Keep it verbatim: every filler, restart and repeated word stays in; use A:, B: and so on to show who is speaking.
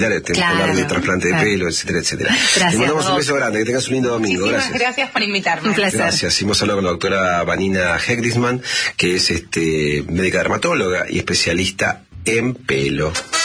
A: Tenemos que hablar de trasplante de pelo, etcétera, etcétera.
B: Gracias.
A: Te mandamos un beso grande, que tengas un lindo domingo.
C: Muchísimas
A: Gracias.
C: gracias por invitarme.
B: Un placer.
A: Gracias. Hemos hablado con la doctora Vanina Hegrisman, que es este médica dermatóloga y especialista en pelo.